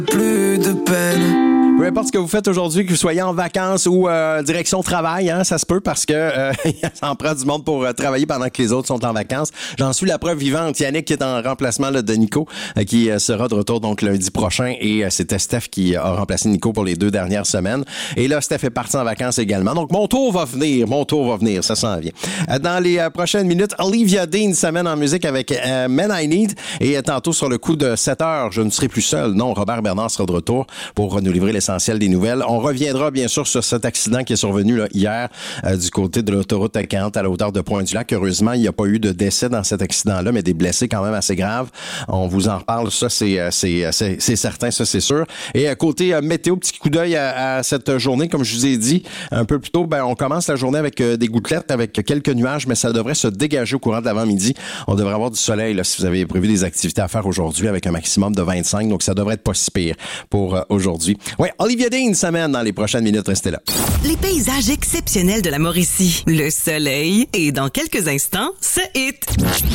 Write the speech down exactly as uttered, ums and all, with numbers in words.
Plus de peine. Peu importe ce que vous faites aujourd'hui, que vous soyez en vacances ou euh, direction travail, hein, ça se peut parce que euh, ça en prend du monde pour euh, travailler pendant que les autres sont en vacances. J'en suis la preuve vivante. Yannick qui est en remplacement là, de Nico, euh, qui euh, sera de retour donc lundi prochain. Et euh, c'était Steph qui a remplacé Nico pour les deux dernières semaines. Et là, Steph est parti en vacances également. Donc, mon tour va venir. Mon tour va venir. Ça s'en vient. Euh, dans les euh, prochaines minutes, Olivia Dean s'amène en musique avec euh, Men I Need. Et euh, tantôt, sur le coup de sept heures, je ne serai plus seul. Non, Robert Bernard sera de retour pour nous livrer l'essentiel des nouvelles. On reviendra bien sûr sur cet accident qui est survenu là, hier euh, du côté de l'autoroute quarante à la hauteur de Pointe-du-Lac. Heureusement, il n'y a pas eu de décès dans cet accident-là, mais des blessés quand même assez graves. On vous en reparle, ça c'est c'est c'est, c'est certain, ça c'est sûr. Et à côté euh, météo, petit coup d'œil à, à cette journée, comme je vous ai dit un peu plus tôt, ben on commence la journée avec euh, des gouttelettes, avec quelques nuages, mais ça devrait se dégager au courant de l'avant-midi. On devrait avoir du soleil là, si vous avez prévu des activités à faire aujourd'hui avec un maximum de vingt-cinq, donc ça devrait être pas si pire pour euh, aujourd'hui. Ouais, Olivia Dean s'amène dans les prochaines minutes, restez là. Les paysages exceptionnels de la Mauricie, le soleil et dans quelques instants, ce hit.